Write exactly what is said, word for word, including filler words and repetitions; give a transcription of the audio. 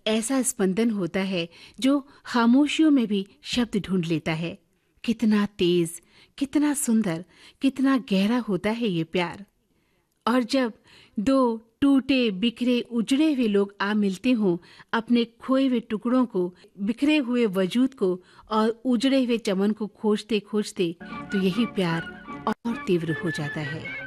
ऐसा स्पंदन होता है जो खामोशियों में भी शब्द ढूंढ लेता है। कितना तेज, कितना सुंदर, कितना गहरा होता है ये प्यार। और जब दो टूटे बिखरे उजड़े हुए लोग आ मिलते हों अपने खोए हुए टुकड़ों को, बिखरे हुए वजूद को और उजड़े हुए चमन को खोजते खोजते, तो यही प्यार और तीव्र हो जाता है।